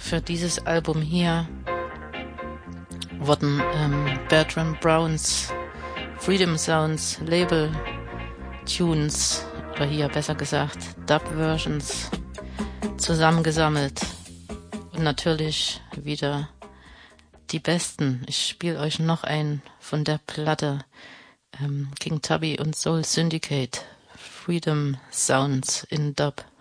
für dieses Album hier wurden Bertram Browns Freedom Sounds Label Tunes, oder hier besser gesagt Dub-Versions, zusammengesammelt. Und natürlich wieder die besten. Ich spiele euch noch einen von der Platte. King Tubby und Soul Syndicate. Freedom Sounds in Dub.